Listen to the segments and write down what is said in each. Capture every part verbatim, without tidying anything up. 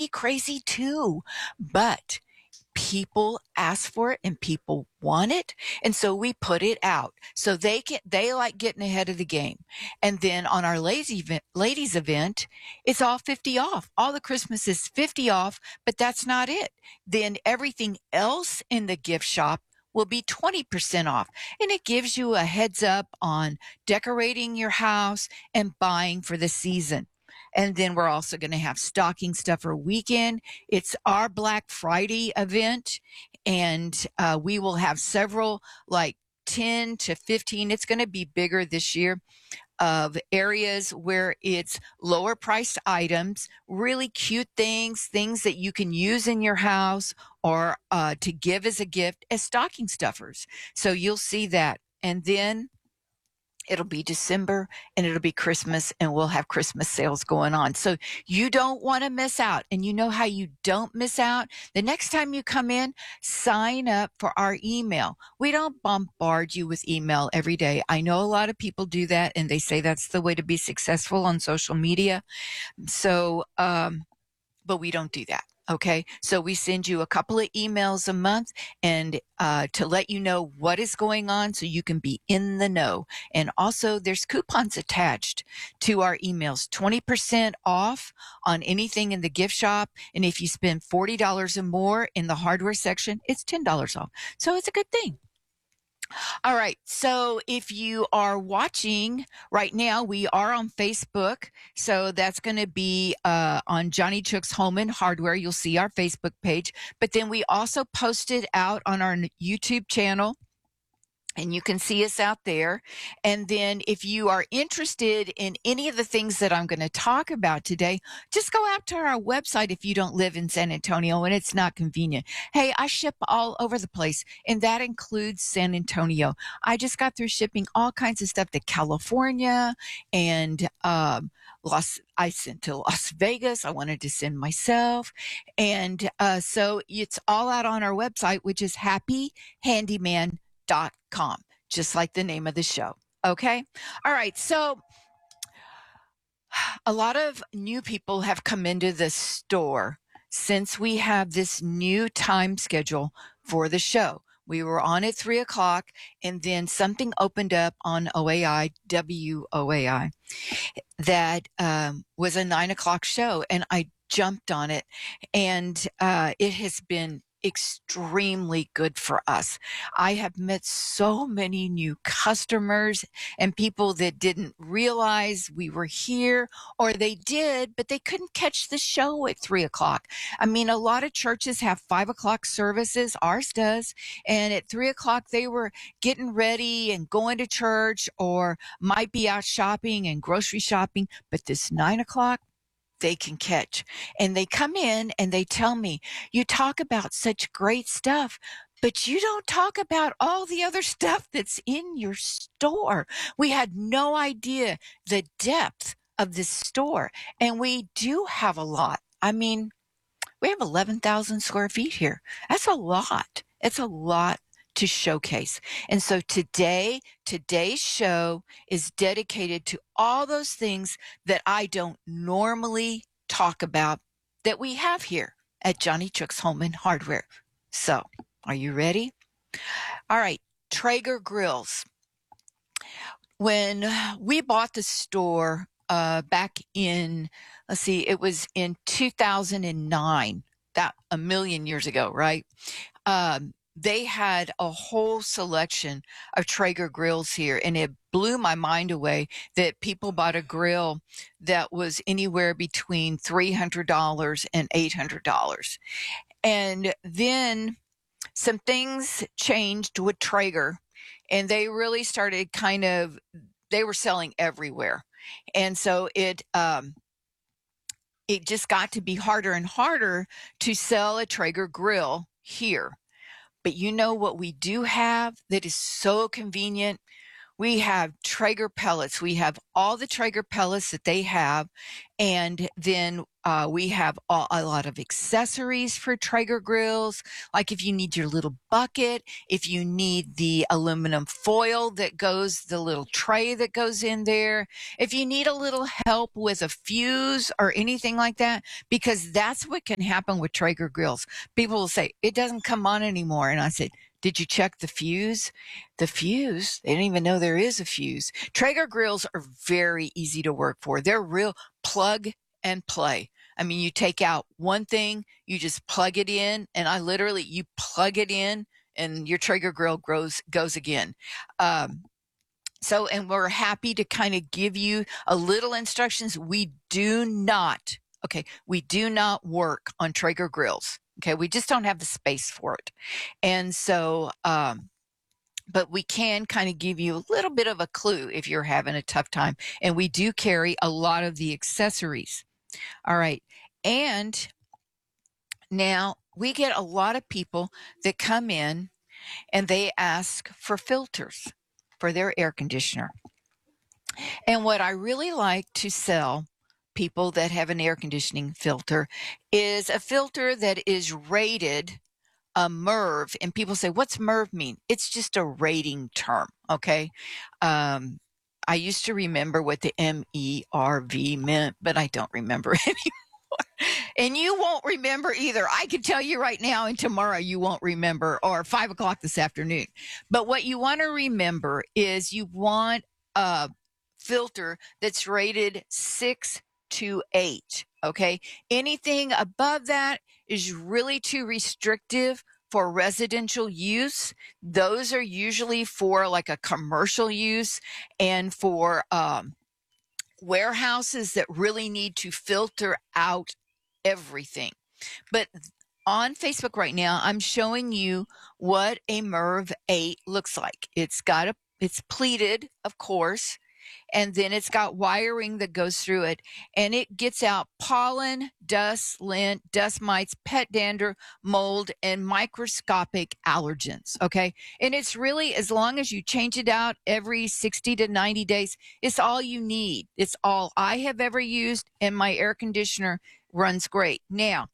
me crazy too, but people ask for it and people want it. And so we put it out. So they can, they like getting ahead of the game. And then on our lazy event, ladies event, it's all fifty off. All the Christmas is fifty off, but that's not it. Then everything else in the gift shop will be twenty percent off. And it gives you a heads up on decorating your house and buying for the season. And then we're also going to have stocking stuffer weekend. It's our Black Friday event, and uh, we will have several, like ten to fifteen. It's going to be bigger this year, of areas where it's lower priced items, really cute things, things that you can use in your house or uh, to give as a gift as stocking stuffers. So you'll see that. And then it'll be December and it'll be Christmas, and we'll have Christmas sales going on. So you don't want to miss out. And you know how you don't miss out? The next time you come in, sign up for our email. We don't bombard you with email every day. I know a lot of people do that, and they say that's the way to be successful on social media. So, um, but we don't do that. Okay. So we send you a couple of emails a month and uh, to let you know what is going on so you can be in the know. And also there's coupons attached to our emails, twenty percent off on anything in the gift shop. And if you spend forty dollars or more in the hardware section, it's ten dollars off. So it's a good thing. All right. So if you are watching right now, we are on Facebook. So that's going to be uh, on Johnny Chook's Home and Hardware. You'll see our Facebook page. But then we also posted out on our YouTube channel, and you can see us out there. And then if you are interested in any of the things that I'm going to talk about today, just go out to our website if you don't live in San Antonio and it's not convenient. Hey, I ship all over the place, and that includes San Antonio. I just got through shipping all kinds of stuff to California and um, Las, I sent to Las Vegas. I wanted to send myself. And uh, so it's all out on our website, which is happy handyman dot com, just like the name of the show. Okay. All right. So a lot of new people have come into the store since we have this new time schedule for the show. We were on at three o'clock, and then something opened up on O A I, W O A I, that um, was a nine o'clock show, and I jumped on it, and uh, it has been extremely good for us. I have met so many new customers and people that didn't realize we were here, or they did, but they couldn't catch the show at three o'clock. I mean, a lot of churches have five o'clock services. Ours does. And at three o'clock, they were getting ready and going to church, or might be out shopping and grocery shopping. But this nine o'clock, they can catch. And they come in and they tell me, you talk about such great stuff, but you don't talk about all the other stuff that's in your store. We had no idea the depth of this store. And we do have a lot. I mean, we have eleven thousand square feet here. That's a lot. It's a lot to showcase. And so today, today's show is dedicated to all those things that I don't normally talk about that we have here at Johnny Chook's Home and Hardware. So, are you ready? All right, Traeger grills. When we bought the store uh, back in, let's see, it was in two thousand nine, that a million years ago, right? Um, They had a whole selection of Traeger grills here, and it blew my mind away that people bought a grill that was anywhere between three hundred dollars and eight hundred dollars. And then some things changed with Traeger, and they really started kind of, they were selling everywhere. And so it, um, it just got to be harder and harder to sell a Traeger grill here. But you know what we do have that is so convenient? We have Traeger pellets. We have all the Traeger pellets that they have. And then uh, we have a, a lot of accessories for Traeger grills. Like if you need your little bucket, if you need the aluminum foil that goes, the little tray that goes in there, if you need a little help with a fuse or anything like that, because that's what can happen with Traeger grills. People will say, it doesn't come on anymore. And I said, did you check the fuse? The fuse, they don't even know there is a fuse. Traeger grills are very easy to work for. They're real plug and play. I mean, you take out one thing, you just plug it in, and I literally, you plug it in and your Traeger grill grows, goes again. Um, so, and we're happy to kind of give you a little instructions. We do not, okay, we do not work on Traeger grills. Okay, we just don't have the space for it. And so, um, but we can kind of give you a little bit of a clue if you're having a tough time. And we do carry a lot of the accessories. All right. And now we get a lot of people that come in and they ask for filters for their air conditioner. And what I really like to sell people that have an air conditioning filter is a filter that is rated a M E R V. And people say, what's M E R V mean? It's just a rating term. Okay. Um, I used to remember what the M E R V meant, but I don't remember anymore. And you won't remember either. I can tell you right now, and tomorrow you won't remember, or five o'clock this afternoon. But what you want to remember is you want a filter that's rated six to eight. Okay. Anything above that is really too restrictive for residential use. Those are usually for like a commercial use and for um, warehouses that really need to filter out everything. But on Facebook right now, I'm showing you what a M E R V eight looks like. It's got a, it's pleated, of course. And then it's got wiring that goes through it, and it gets out pollen, dust, lint, dust mites, pet dander, mold, and microscopic allergens. Okay. And it's really, as long as you change it out every sixty to ninety days, it's all you need. It's all I have ever used, and my air conditioner runs great. Now,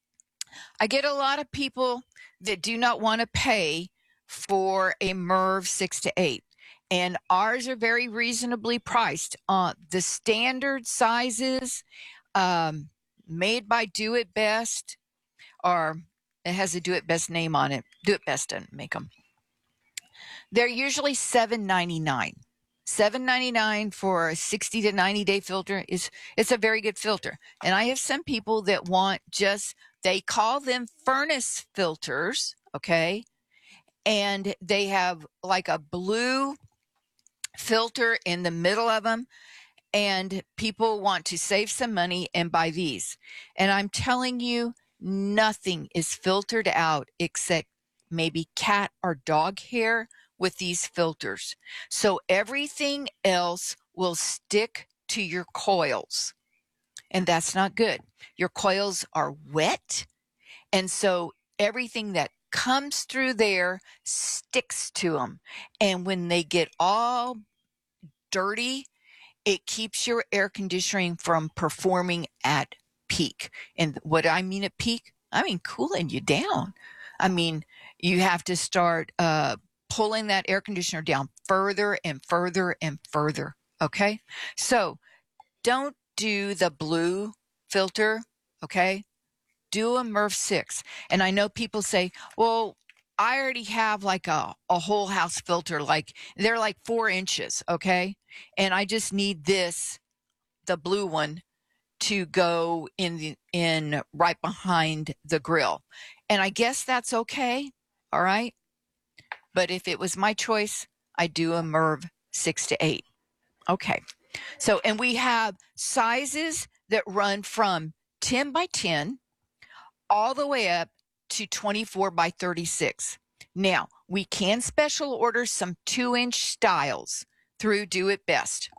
I get a lot of people that do not want to pay for a M E R V six to eight. And ours are very reasonably priced. Uh, the standard sizes um, made by Do It Best, or it has a Do It Best name on it. Do It Best doesn't make them. They're usually seven ninety-nine. seven ninety-nine for a sixty to ninety day filter is it's a very good filter. And I have some people that want just, they call them furnace filters, okay? And they have like a blue filter in the middle of them, and people want to save some money and buy these. And I'm telling you, nothing is filtered out except maybe cat or dog hair with these filters. So everything else will stick to your coils, and that's not good. Your coils are wet, and so everything that comes through there sticks to them. And when they get all dirty, it keeps your air conditioning from performing at peak. And what I mean at peak, I mean cooling you down. I mean, you have to start uh, pulling that air conditioner down further and further and further. Okay. So don't do the blue filter. Okay. Do a M E R V six. And I know people say, well, I already have like a, a whole house filter, like they're like four inches. Okay. And I just need this, the blue one, to go in the, in right behind the grill. And I guess that's okay. All right. But if it was my choice, I do a M E R V six to eight. Okay. So, and we have sizes that run from ten by ten all the way up to twenty-four by thirty-six. Now, we can special order some two inch styles through Do It Best,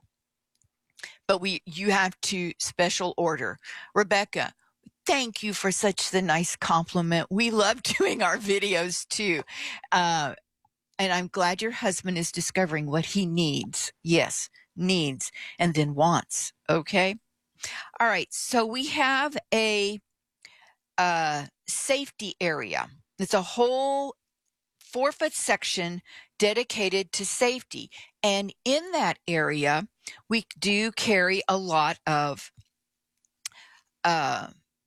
but we you have to special order. Rebecca, thank you for such the nice compliment. We love doing our videos too. Uh, And I'm glad your husband is discovering what he needs. Yes, needs and then wants. Okay. All right. So we have a, a safety area. It's a whole four foot section dedicated to safety. And in that area, we do carry a lot of uh,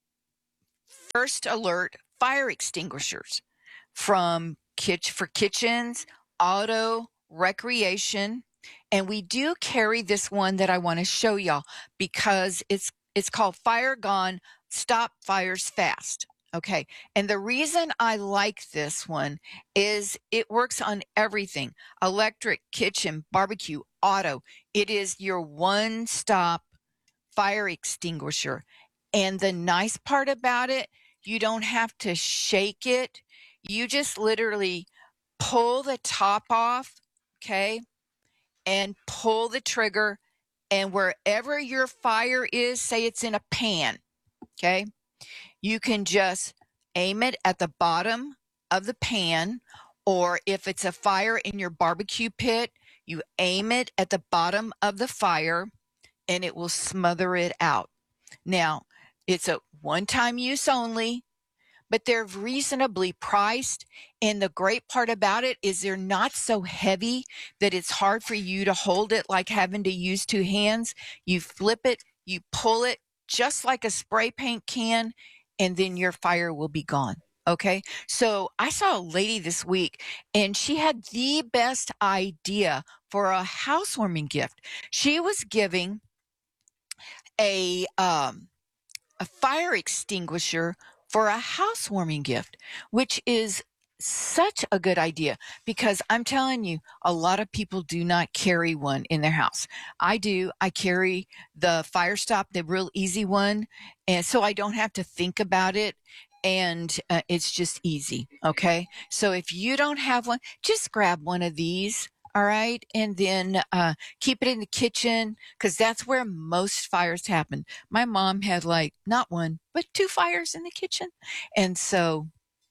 first alert fire extinguishers from kitch for kitchens, auto, recreation. And we do carry this one that I want to show y'all because it's it's called Fire Gone, Stop Fires Fast. Okay. And the reason I like this one is it works on everything: electric, kitchen, barbecue, auto. It is your one-stop fire extinguisher. And the nice part about it, you don't have to shake it. You just literally pull the top off, okay, and pull the trigger. And wherever your fire is, say it's in a pan, okay, you can just aim it at the bottom of the pan. Or if it's a fire in your barbecue pit, you aim it at the bottom of the fire and it will smother it out. Now, it's a one-time use only, but they're reasonably priced. And the great part about it is they're not so heavy that it's hard for you to hold it like having to use two hands. You flip it, you pull it just like a spray paint can, and then your fire will be gone. Okay. So I saw a lady this week and she had the best idea for a housewarming gift. She was giving a, um, a fire extinguisher for a housewarming gift, which is such a good idea because I'm telling you, a lot of people do not carry one in their house. I do. I carry the Fire Stop, the real easy one. And so I don't have to think about it. And uh, it's just easy. Okay. So if you don't have one, just grab one of these. All right. And then uh, keep it in the kitchen because that's where most fires happen. My mom had like not one, but two fires in the kitchen. And so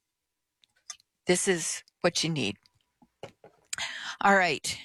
this is what you need. All right.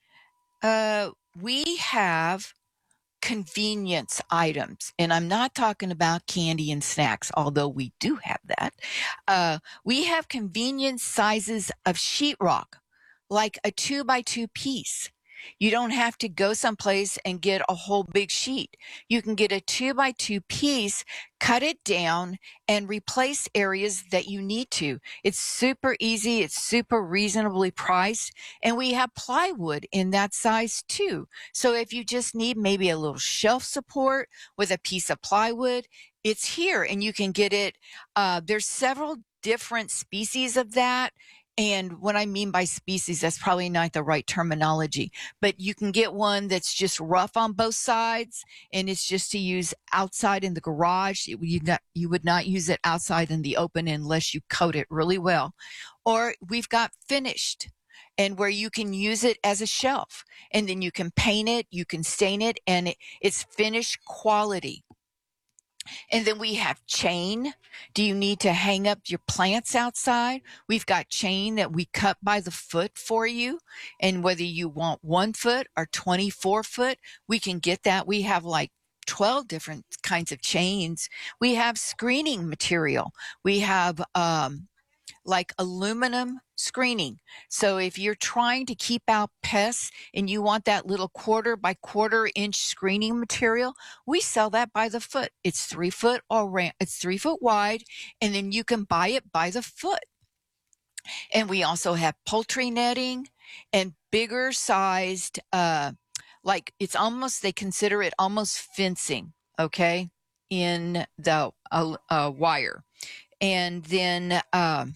Uh, we have convenience items, and I'm not talking about candy and snacks, although we do have that. Uh, we have convenience sizes of sheetrock, like a two by two piece. You don't have to go someplace and get a whole big sheet. You can get a two by two piece, cut it down, and replace areas that you need to. It's super easy. It's super reasonably priced. And we have plywood in that size too. So if you just need maybe a little shelf support with a piece of plywood, it's here and you can get it. Uh, there's several different species of that. And what I mean by species, that's probably not the right terminology, but you can get one that's just rough on both sides and it's just to use outside in the garage. It, you, not, you would not use it outside in the open unless you coat it really well. Or we've got finished and where you can use it as a shelf and then you can paint it, you can stain it, and it, it's finished quality. And then we have chain. Do you need to hang up your plants outside? We've got chain that we cut by the foot for you. And whether you want one foot or twenty-four foot, we can get that. We have like twelve different kinds of chains. We have screening material. We have, um, like aluminum screening. So if you're trying to keep out pests and you want that little quarter by quarter inch screening material, we sell that by the foot. It's three foot or ra- it's three foot wide, and then you can buy it by the foot. And we also have poultry netting and bigger sized, uh, like it's almost, they consider it almost fencing, okay, in the uh, uh, wire. And then, um,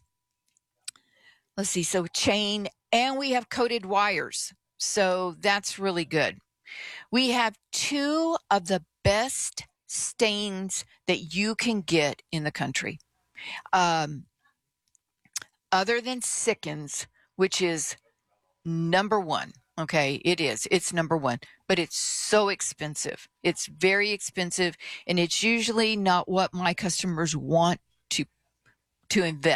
let's see, so chain, and we have coated wires. So that's really good. We have two of the best stains that you can get in the country. Um, other than Sikkens, which is number one. Okay, it is. It's number one, but it's so expensive. It's very expensive, and it's usually not what my customers want to to invest.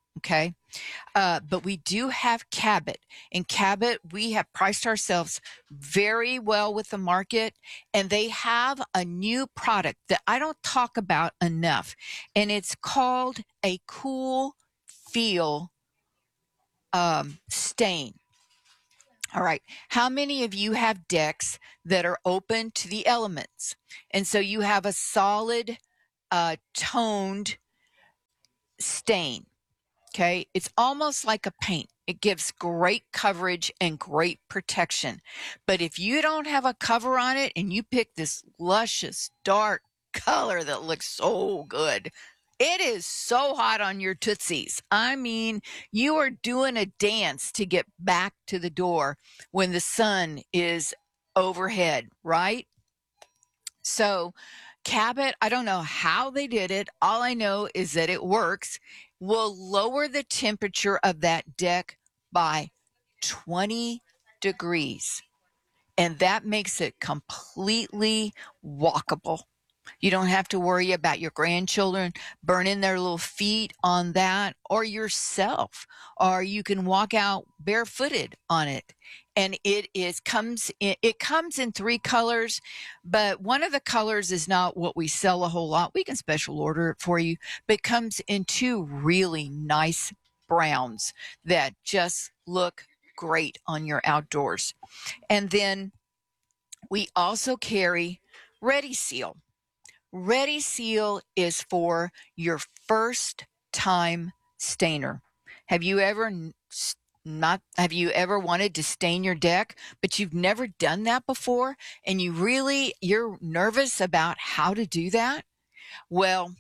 Okay. Uh, but we do have Cabot. And Cabot, we have priced ourselves very well with the market, and they have a new product that I don't talk about enough, and it's called a Cool Feel um, stain. All right. How many of you have decks that are open to the elements? And so you have a solid, uh, toned stain. Okay. It's almost like a paint. It gives great coverage and great protection. But if you don't have a cover on it and you pick this luscious, dark color that looks so good, it is so hot on your tootsies. I mean, you are doing a dance to get back to the door when the sun is overhead, right? So Cabot, I don't know how they did it. All I know is that it works. Will lower the temperature of that deck by twenty degrees. And that makes it completely walkable. You don't have to worry about your grandchildren burning their little feet on that, or yourself, or you can walk out barefooted on it. And it is comes in, it comes in three colors, but one of the colors is not what we sell a whole lot. We can special order it for you, but it comes in two really nice browns that just look great on your outdoors. And then we also carry Ready Seal. Ready Seal is for your first time stainer. Have you ever not have you ever wanted to stain your deck, but you've never done that before, and you really you're nervous about how to do that? Well,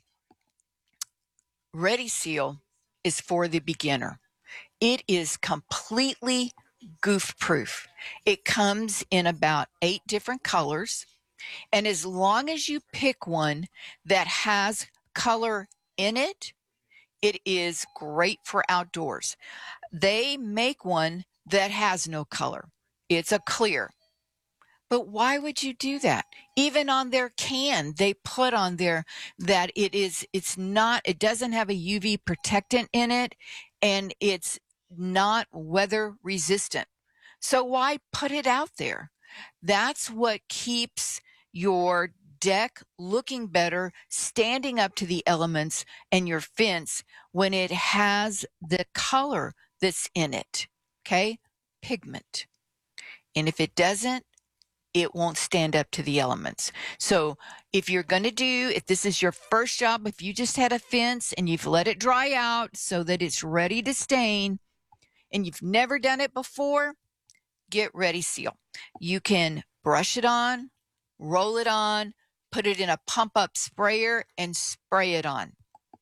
Ready Seal is for the beginner. It is completely goof proof. It comes in about eight different colors. And as long as you pick one that has color in it, it is great for outdoors. They make one that has no color. It's a clear. But why would you do that? Even on their can, they put on there that it is, it's not, it doesn't have a U V protectant in it, and it's not weather resistant. So why put it out there? That's what keeps your deck looking better, standing up to the elements, and your fence when it has the color that's in it. Okay? Pigment. And if it doesn't, it won't stand up to the elements. So if you're going to do, if this is your first job, if you just had a fence and you've let it dry out so that it's ready to stain, and you've never done it before, get Ready Seal. You can brush it on, roll it on, put it in a pump up sprayer and spray it on.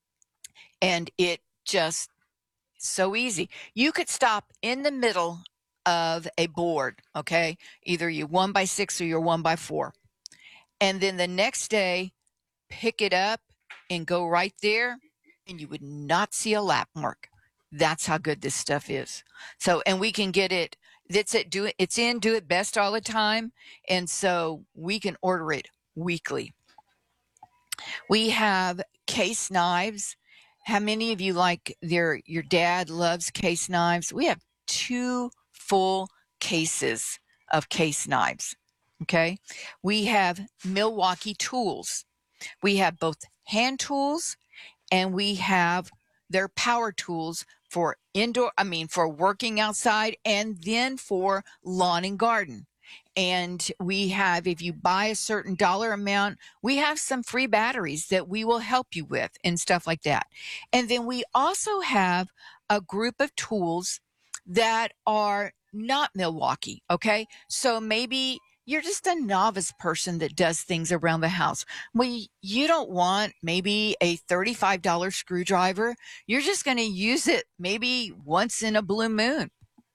And it just so easy. You could stop in the middle of a board, okay? Either you one by six or you're one by four. And then the next day, pick it up and go right there, and you would not see a lap mark. That's how good this stuff is. So, and we can get it, it's it, do it, it's in Do It Best all the time. And so we can order it weekly. We have case knives. How many of you like their, your dad loves case knives? We have two full cases of case knives. Okay. We have Milwaukee tools. We have both hand tools, and we have their power tools for indoor, I mean, for working outside, and then for lawn and garden. And we have, if you buy a certain dollar amount, we have some free batteries that we will help you with and stuff like that. And then we also have a group of tools that are not Milwaukee. Okay. So maybe you're just a novice person that does things around the house. Well, you don't want maybe a thirty-five dollars screwdriver. You're just going to use it maybe once in a blue moon.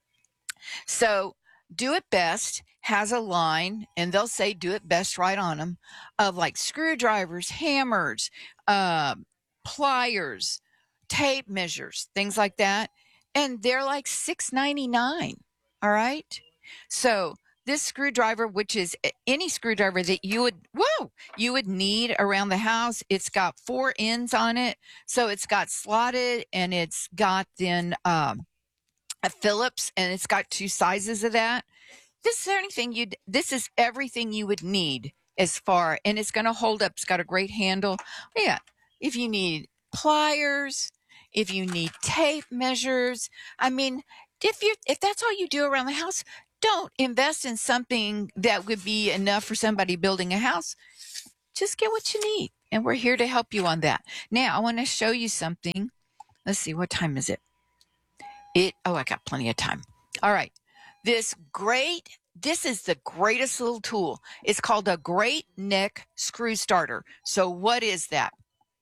So Do It Best has a line, and they'll say Do It Best right on them, of like screwdrivers, hammers, uh, pliers, tape measures, things like that. And they're like six ninety-nine. All right. So this screwdriver, which is any screwdriver that you would, whoa, you would need around the house. It's got four ends on it. So it's got slotted, and it's got then um, a Phillips, and it's got two sizes of that. This is anything you, this is everything you would need as far, and it's going to hold up. It's got a great handle. Yeah. If you need pliers, if you need tape measures, I mean, if you, if that's all you do around the house, don't invest in something that would be enough for somebody building a house. Just get what you need, and we're here to help you on that. Now, I want to show you something. Let's see, what time is it? It, oh, I got plenty of time. All right. This great, this is the greatest little tool. It's called a Great Neck Screw Starter. So what is that?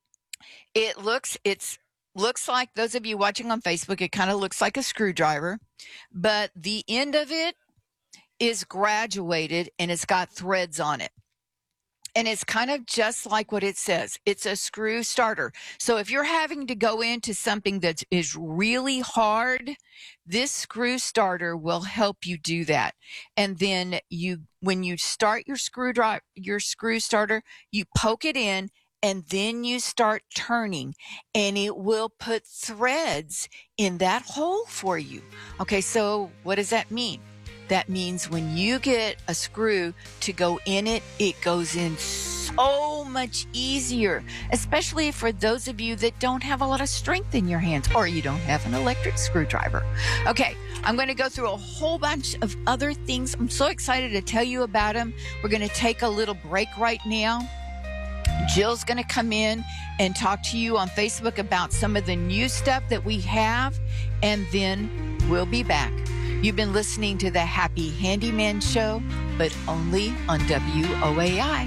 It looks, it's looks like, those of you watching on Facebook, it kind of looks like a screwdriver, but the end of it is graduated and it's got threads on it. And it's kind of just like what it says. It's a screw starter. So if you're having to go into something that is really hard, this screw starter will help you do that. And then you, when you start your screwdriver, your screw starter, you poke it in, and then you start turning, and it will put threads in that hole for you. Okay, so what does that mean? That means when you get a screw to go in it, it goes in so much easier, especially for those of you that don't have a lot of strength in your hands, or you don't have an electric screwdriver. Okay, I'm going to go through a whole bunch of other things. I'm so excited to tell you about them. We're going to take a little break right now. Jill's going to come in and talk to you on Facebook about some of the new stuff that we have, and then we'll be back. You've been listening to the Happy Handyman Show, but only on W O A I.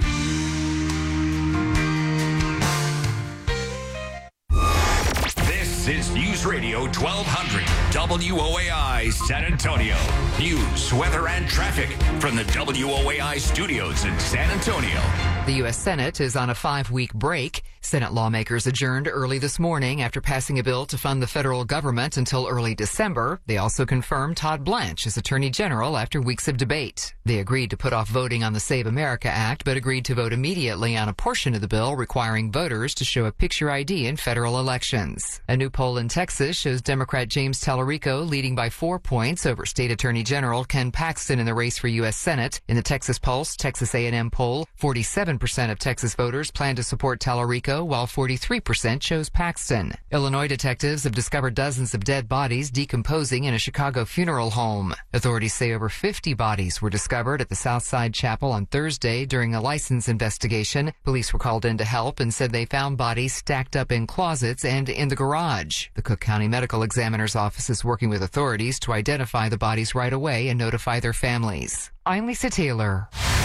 This is News Radio twelve hundred W O A I San Antonio. News, weather, and traffic from the W O A I studios in San Antonio. The U S Senate is on a five-week break. Senate lawmakers adjourned early this morning after passing a bill to fund the federal government until early December. They also confirmed Todd Blanche as Attorney General after weeks of debate. They agreed to put off voting on the Save America Act, but agreed to vote immediately on a portion of the bill requiring voters to show a picture I D in federal elections. A new poll in Texas shows Democrat James Tallarico leading by four points over State Attorney General Ken Paxton in the race for U S Senate. In the Texas Pulse Texas A and M poll, forty-seven percent of Texas voters plan to support Tallarico, while forty-three percent chose Paxton. Illinois detectives have discovered dozens of dead bodies decomposing in a Chicago funeral home. Authorities say over fifty bodies were discovered at the Southside Chapel on Thursday during a license investigation. Police were called in to help and said they found bodies stacked up in closets and in the garage. The Cook County Medical Examiner's Office is working with authorities to identify the bodies right away and notify their families. I'm Lisa Taylor.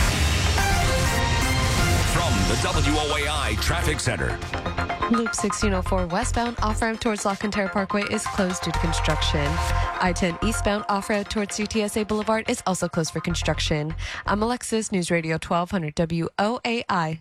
From the W O A I Traffic Center. Loop sixteen oh four westbound off-ramp towards La Cantera Parkway is closed due to construction. I ten eastbound off-ramp towards U T S A Boulevard is also closed for construction. I'm Alexis, News Radio twelve hundred W O A I.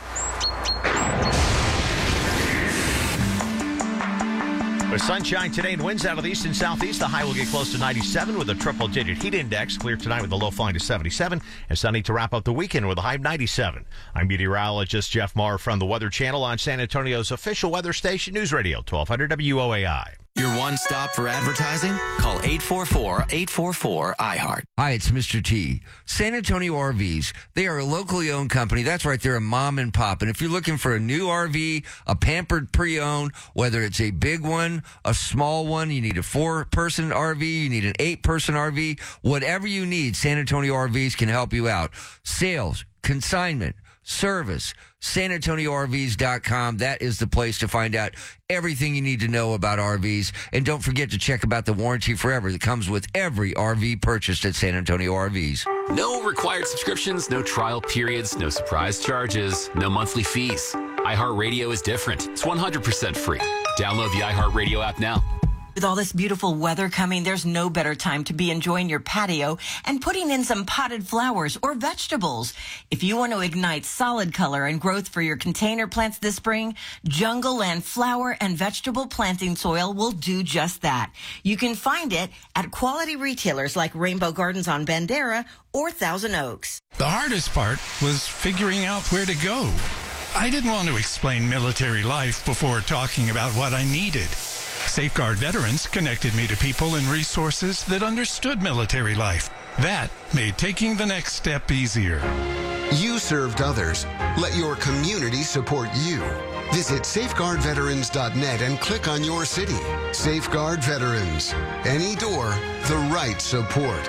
With sunshine today and winds out of the east and southeast, the high will get close to ninety-seven with a triple-digit heat index. Clear tonight with the low falling to seventy-seven, and sunny to wrap up the weekend with a high of ninety-seven. I'm meteorologist Jeff Marr from the Weather Channel on San Antonio's official weather station, News Radio twelve hundred W O A I. Your one stop for advertising? Call eight four four, eight four four, I heart. Hi, it's Mister T. San Antonio R Vs. They are a locally owned company. That's right, they're a mom and pop. And if you're looking for a new R V, a pampered pre-owned, whether it's a big one, a small one, you need a four-person R V, you need an eight-person R V, whatever you need, San Antonio R Vs can help you out. Sales, consignment, service, San Antonio R Vs dot com. That is the place to find out everything you need to know about R Vs. And don't forget to check about the warranty forever that comes with every R V purchased at San Antonio R Vs. No required subscriptions, no trial periods, no surprise charges, no monthly fees. iHeartRadio is different. It's one hundred percent free. Download the iHeartRadio app now. With all this beautiful weather coming, there's no better time to be enjoying your patio and putting in some potted flowers or vegetables. If you want to ignite solid color and growth for your container plants this spring, Jungle Land flower and vegetable planting soil will do just that. You can find it at quality retailers like Rainbow Gardens on Bandera or Thousand Oaks. The hardest part was figuring out where to go. I didn't want to explain military life before talking about what I needed. Safeguard Veterans connected me to people and resources that understood military life. That made taking the next step easier. You served others. Let your community support you. Visit safeguard veterans dot net and click on your city. Safeguard Veterans. Any door, the right support.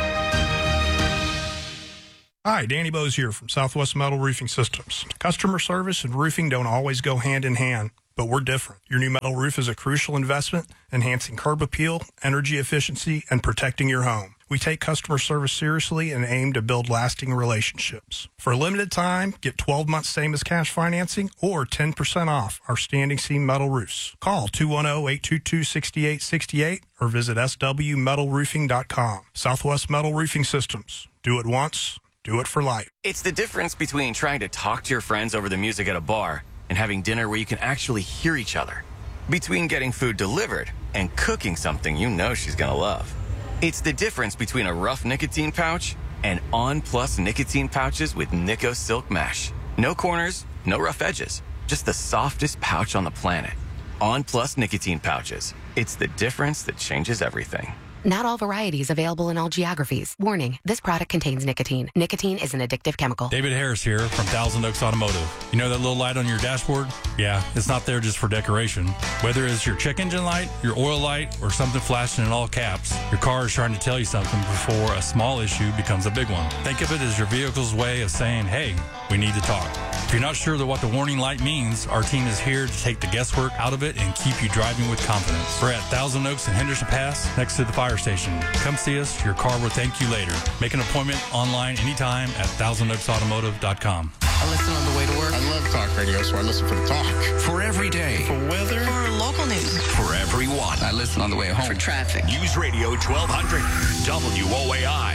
Hi, Danny Bose here from Southwest Metal Roofing Systems. Customer service and roofing don't always go hand in hand, but we're different. Your new metal roof is a crucial investment, enhancing curb appeal, energy efficiency, and protecting your home. We take customer service seriously and aim to build lasting relationships. For a limited time, get twelve months same as cash financing or ten percent off our standing seam metal roofs. Call two one zero, eight two two, six eight six eight or visit s w metal roofing dot com. Southwest Metal Roofing Systems. Do it once, do it for life. It's the difference between trying to talk to your friends over the music at a bar and having dinner where you can actually hear each other. Between getting food delivered and cooking something you know she's gonna love. It's the difference between a rough nicotine pouch and On Plus nicotine pouches with Nico Silk Mesh. No corners, no rough edges, just the softest pouch on the planet. On Plus nicotine pouches. It's the difference that changes everything. Not all varieties available in all geographies. Warning, this product contains nicotine. Nicotine is an addictive chemical. David Harris here from Thousand Oaks Automotive. You know that little light on your dashboard? Yeah, it's not there just for decoration. Whether it's your check engine light, your oil light, or something flashing in all caps, your car is trying to tell you something before a small issue becomes a big one. Think of it as your vehicle's way of saying, hey, we need to talk. If you're not sure that what the warning light means, our team is here to take the guesswork out of it and keep you driving with confidence. We're at Thousand Oaks and Henderson Pass, next to the fire station. Come see us. Your car will thank you later. Make an appointment online anytime at thousand oaks automotive dot com. I listen on the way to work. I love talk radio, so I listen for the talk. For every day. For weather. For local news. For everyone. I listen on the way home. For traffic. News Radio twelve hundred W O A I.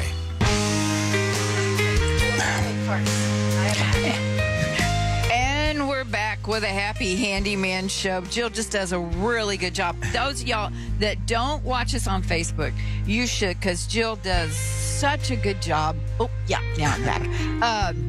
And we're back with a happy handyman show. Jill just does a really good job. Those of y'all that don't watch us on Facebook, you should, because Jill does such a good job. Oh, yeah, now I'm back. Um,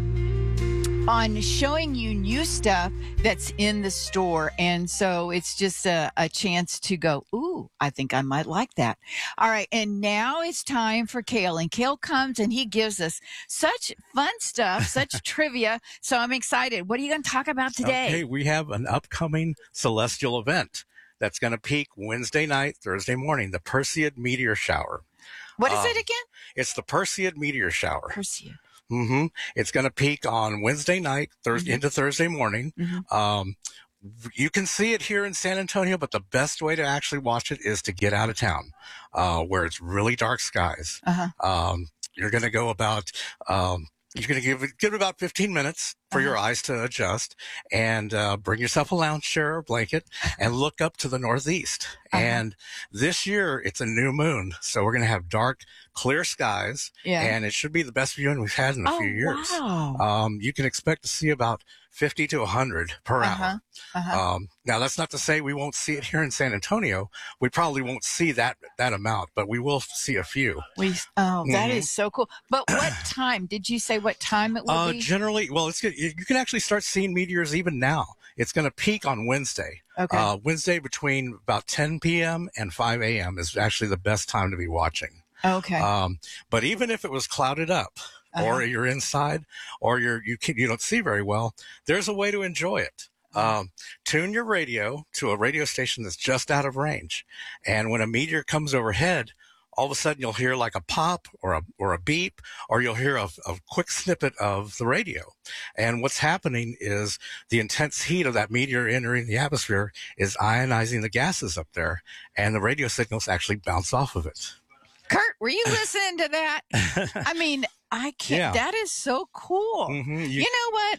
on showing you new stuff that's in the store. And so it's just a, a chance to go, ooh, I think I might like that. All right. And now it's time for Kale. And Kale comes and he gives us such fun stuff, such trivia. So I'm excited. What are you going to talk about today? Okay, we have an upcoming celestial event that's going to peak Wednesday night, Thursday morning, the Perseid meteor shower. What is um, it again? It's the Perseid meteor shower. Perseid. Mm-hmm. It's going to peak on Wednesday night, Thursday, mm-hmm. into Thursday morning. Mm-hmm. Um, you can see it here in San Antonio, but the best way to actually watch it is to get out of town, uh, where it's really dark skies. Uh-huh. Um, you're going to go about, um, you're going to give it, give it about fifteen minutes for uh-huh. your eyes to adjust, and uh, bring yourself a lounge chair or blanket and look up to the northeast. Uh-huh. And this year it's a new moon, so we're going to have dark, clear skies, yeah. and it should be the best viewing we've had in a oh, few years. Wow. Um, you can expect to see about fifty to one hundred per uh-huh. hour. Uh-huh. Um, now that's not to say we won't see it here in San Antonio. We probably won't see that, that amount, but we will see a few. We, oh, that mm-hmm. is so cool. But what time? Did you say what time it will uh, be? Generally, well, it's good. You can actually start seeing meteors even now. It's going to peak on Wednesday. Okay. Uh, Wednesday between about ten p.m. and five a.m. is actually the best time to be watching. Okay. Um, but even if it was clouded up, uh-huh. or you're inside, or you're you can, you don't see very well, there's a way to enjoy it. Um, tune your radio to a radio station that's just out of range, and when a meteor comes overhead, all of a sudden you'll hear like a pop or a or a beep, or you'll hear a, a quick snippet of the radio. And what's happening is the intense heat of that meteor entering the atmosphere is ionizing the gases up there, and the radio signals actually bounce off of it. Kurt, were you listening to that? I mean, I can't. Yeah. That is so cool. Mm-hmm. You, you know what?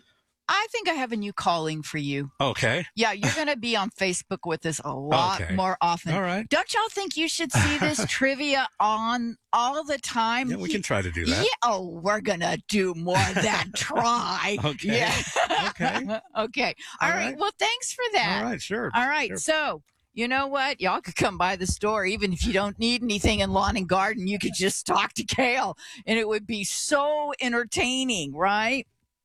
I think I have a new calling for you. Okay. Yeah, you're going to be on Facebook with us a lot Okay. more often. All right. Don't y'all think you should see this trivia on all the time? Yeah, we can try to do that. Yeah. Oh, we're going to do more than try. Okay. Yeah. Okay. Okay. All, All right. right. Well, thanks for that. All right, sure. All right. Sure. So, you know what? Y'all could come by the store. Even if you don't need anything in lawn and garden, you could just talk to Kale, and it would be so entertaining, right?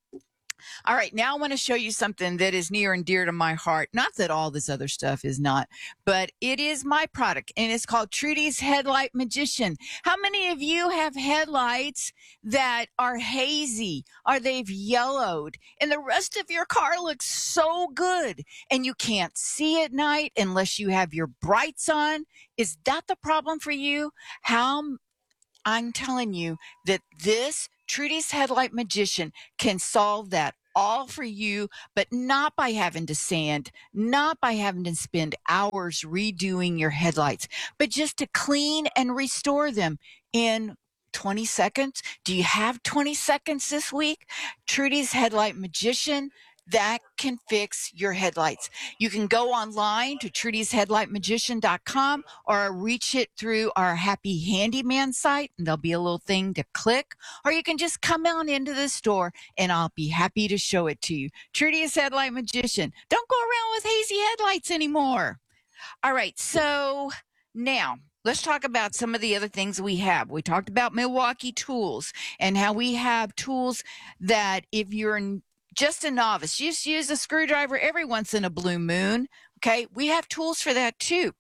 All right, now I want to show you something that is near and dear to my heart. Not that all this other stuff is not, but it is my product, and it's called Trudy's Headlight Magician. How many of you have headlights that are hazy or they've yellowed, and the rest of your car looks so good, and you can't see at night unless you have your brights on? Is that the problem for you? How I'm telling you that this Trudy's Headlight Magician can solve that all for you, but not by having to sand, not by having to spend hours redoing your headlights, but just to clean and restore them in twenty seconds. Do you have twenty seconds this week? Trudy's Headlight Magician, that can fix your headlights. You can go online to Trudy's Headlight Magician dot com or reach it through our Happy Handyman site, and there'll be a little thing to click, or you can just come on into the store and I'll be happy to show it to you. Trudy's Headlight Magician. Don't go around with hazy headlights anymore. All right, so now let's talk about some of the other things we have. We talked about Milwaukee tools and how we have tools that if you're in just a novice, just use a screwdriver every once in a blue moon. Okay. We have tools for that too.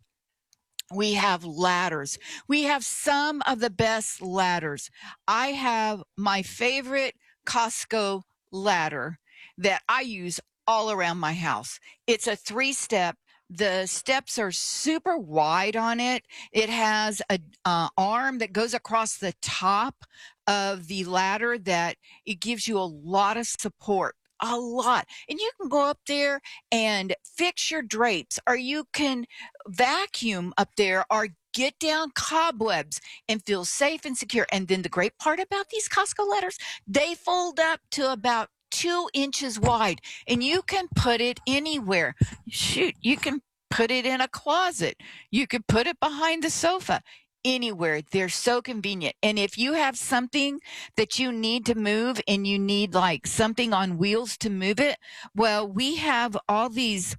We have ladders. We have some of the best ladders. I have my favorite Costco ladder that I use all around my house. It's a three step. The steps are super wide on it. It has a uh, arm that goes across the top of the ladder that it gives you a lot of support. A lot. And you can go up there and fix your drapes, or you can vacuum up there or get down cobwebs and feel safe and secure. And then the great part about these Costco ladders, they fold up to about two inches wide, and you can put it anywhere. Shoot, you can put it in a closet. You could put it behind the sofa. Anywhere. They're so convenient. And if you have something that you need to move and you need like something on wheels to move it, well, we have all these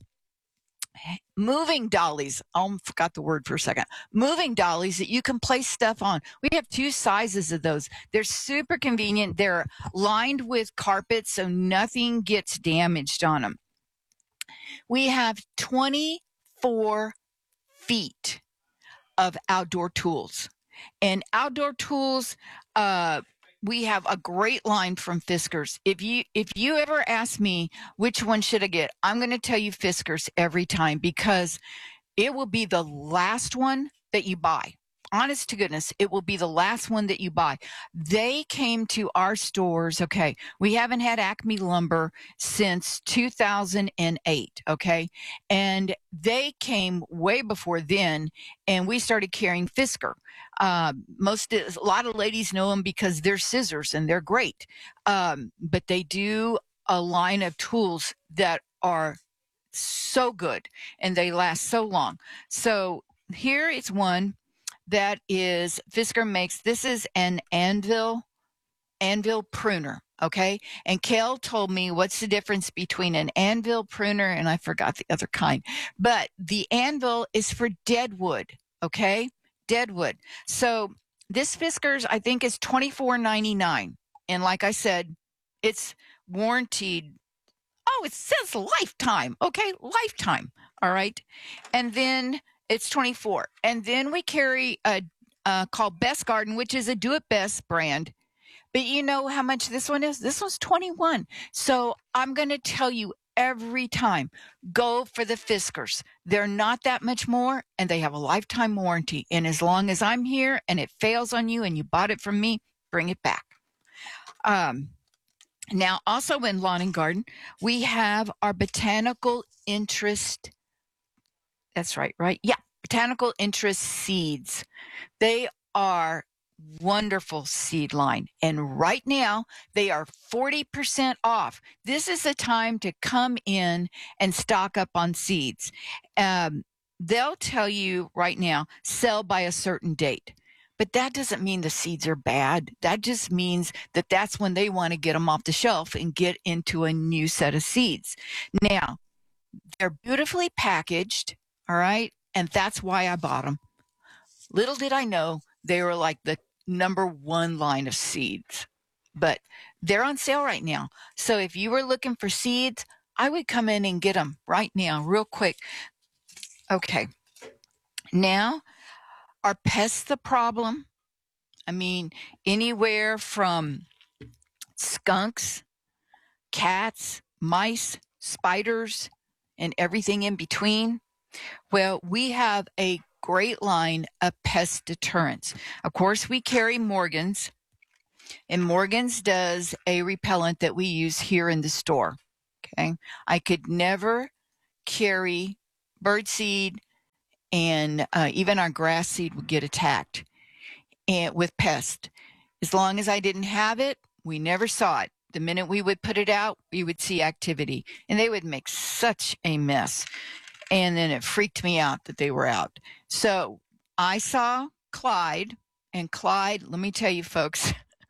moving dollies. Oh, I forgot the word for a second. Moving dollies that you can place stuff on. We have two sizes of those. They're super convenient. They're lined with carpet so nothing gets damaged on them. We have twenty-four feet of outdoor tools. And outdoor tools, uh, we have a great line from Fiskars. If you if you ever ask me which one should I get, I'm going to tell you Fiskars every time, because it will be the last one that you buy. Honest to goodness, it will be the last one that you buy. They came to our stores. Okay. We haven't had Acme Lumber since two thousand eight. Okay. And they came way before then, and we started carrying Fiskar. Uh, most, a lot of ladies know them because they're scissors and they're great. Um, but they do a line of tools that are so good and they last so long. So here is one that is Fiskar makes. This is an anvil, anvil pruner. Okay. And Kel told me what's the difference between an anvil pruner and I forgot the other kind, but the anvil is for dead wood. Okay. Dead wood. So this Fiskars, I think, is twenty-four ninety-nine. And like I said, it's warranted. Oh, it says lifetime. Okay. Lifetime. All right. And then it's twenty-four. And then we carry a uh, called Best Garden, which is a Do It Best brand. But you know how much this one is? This one's twenty-one. So I'm going to tell you every time, go for the Fiskars. They're not that much more, and they have a lifetime warranty. And as long as I'm here and it fails on you and you bought it from me, bring it back. Um, now, also in Lawn and Garden, we have our Botanical Interest. That's right, right? Yeah, Botanical Interest seeds. They are wonderful seed line. And right now they are forty percent off. This is the time to come in and stock up on seeds. Um, they'll tell you right now, sell by a certain date. But that doesn't mean the seeds are bad. That just means that that's when they want to get them off the shelf and get into a new set of seeds. Now, they're beautifully packaged, all right? And that's why I bought them. Little did I know they were like the number one line of seeds. But they're on sale right now. So if you were looking for seeds, I would come in and get them right now, real quick. Okay. Now, are pests the problem? I mean, anywhere from skunks, cats, mice, spiders, and everything in between. Well, we have a great line of pest deterrents. Of course, we carry Morgan's, and Morgan's does a repellent that we use here in the store. Okay. I could never carry birdseed, and uh, even our grass seed would get attacked and with pests. As long as I didn't have it, we never saw it. The minute we would put it out, we would see activity, and they would make such a mess. And then it freaked me out that they were out. So I saw Clyde, and Clyde, let me tell you folks,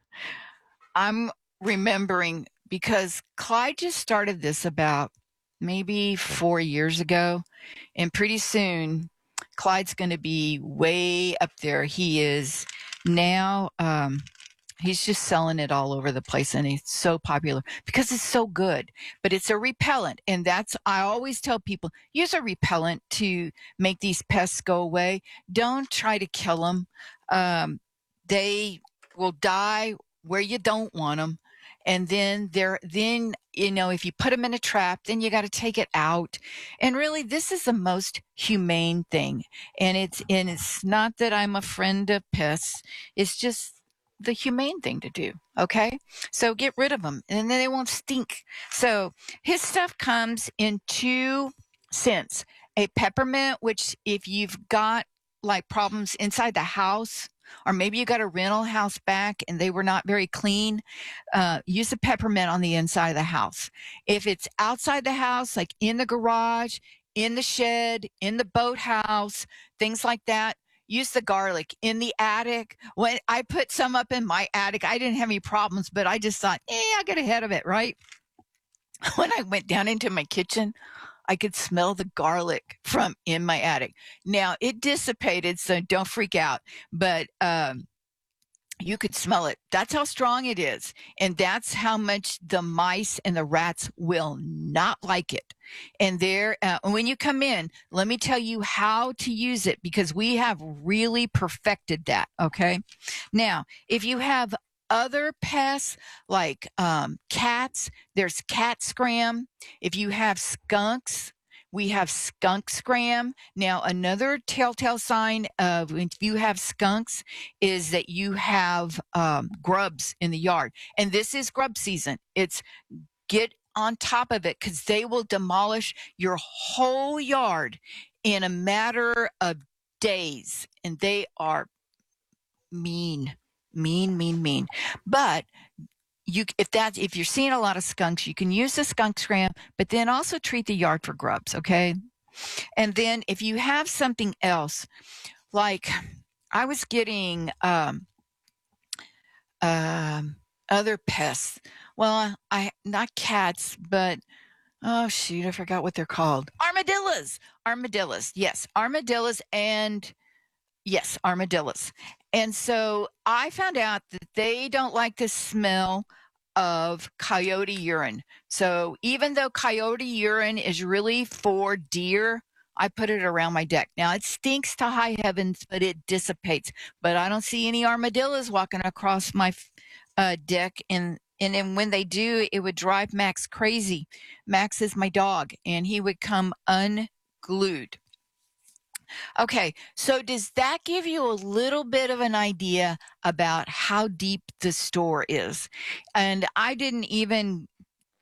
I'm remembering because Clyde just started this about maybe four years ago, and pretty soon Clyde's going to be way up there. He is now, um, he's just selling it all over the place, and it's so popular because it's so good. But it's a repellent, and that's, I always tell people, use a repellent to make these pests go away. Don't try to kill them. Um, they will die where you don't want them. And then they're, then, you know, if you put them in a trap, then you got to take it out. And really, this is the most humane thing. And it's, and it's not that I'm a friend of pests. It's just the humane thing to do. Okay. So get rid of them, and then they won't stink. So his stuff comes in two scents: a peppermint, which if you've got like problems inside the house, or maybe you got a rental house back and they were not very clean, uh, use a peppermint on the inside of the house. If it's outside the house, like in the garage, in the shed, in the boathouse, things like that, use the garlic. In the attic, when I put some up in my attic, I didn't have any problems, but I just thought, eh, I got ahead of it, right? When I went down into my kitchen, I could smell the garlic from in my attic. Now, it dissipated, so don't freak out, but um, you could smell it. That's how strong it is, and that's how much the mice and the rats will not like it. And there, uh, when you come in, let me tell you how to use it, because we have really perfected that, okay? Now, if you have other pests like um, cats, there's cat scram. If you have skunks, we have skunk scram. Now, another telltale sign of if you have skunks is that you have um, grubs in the yard. And this is grub season. It's get on top of it, because they will demolish your whole yard in a matter of days. And they are mean. Mean, mean, mean. But you, if that's, if you're seeing a lot of skunks, you can use the skunk scram, but then also treat the yard for grubs. Okay. And then if you have something else, like I was getting, um, um, other pests. Well, I, not cats, but oh shoot, I forgot what they're called. Armadillos, armadillos. Yes. Armadillos and yes, armadillos. And so I found out that they don't like the smell of coyote urine. So even though coyote urine is really for deer, I put it around my deck. Now, it stinks to high heavens, but it dissipates. But I don't see any armadillos walking across my uh, deck. And, and then when they do, it would drive Max crazy. Max is my dog, and he would come unglued. Okay, so does that give you a little bit of an idea about how deep the store is? And I didn't even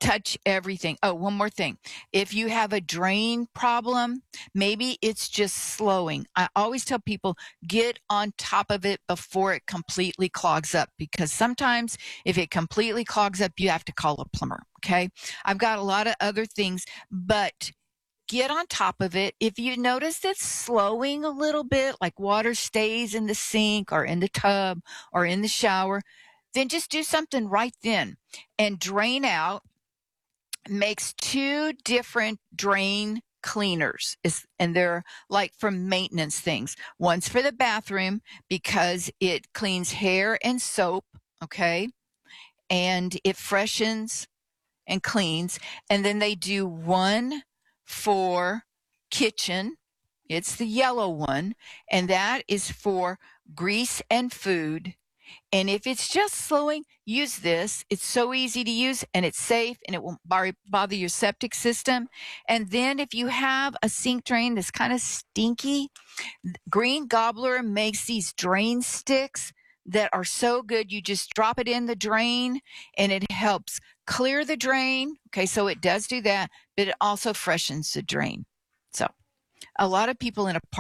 touch everything. Oh, one more thing. If you have a drain problem, maybe it's just slowing. I always tell people get on top of it before it completely clogs up, because sometimes if it completely clogs up, you have to call a plumber. Okay. I've got a lot of other things, but get on top of it. If you notice it's slowing a little bit, like water stays in the sink or in the tub or in the shower, then just do something right then and drain out. Makes two different drain cleaners, is, and they're like for maintenance things. One's for the bathroom because it cleans hair and soap, okay, and it freshens and cleans. And then they do one for kitchen. It's the yellow one, and that is for grease and food. And if it's just slowing, use this. It's so easy to use, and it's safe, and it won't bother your septic system. And then if you have a sink drain that's kind of stinky, Green Gobbler makes these drain sticks that are so good. You just drop it in the drain, and it helps clear the drain. Okay, so it does do that, but it also freshens the drain. So a lot of people in a park